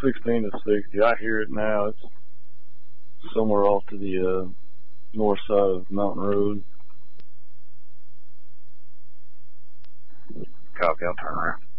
16 to 60. I hear it now. It's somewhere off to the north side of Mountain Road. Copy, I'll turn around.